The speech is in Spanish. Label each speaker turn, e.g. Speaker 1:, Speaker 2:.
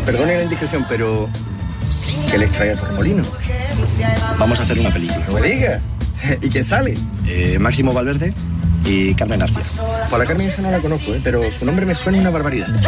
Speaker 1: Perdone la indiscreción, pero ¿qué les trae a Torremolinos?
Speaker 2: Vamos a hacer una película.
Speaker 1: No me diga. ¿Y quién sale?
Speaker 2: Máximo Valverde y Carmen García.
Speaker 1: Pues la Carmen esa no la conozco, pero su nombre me suena una barbaridad.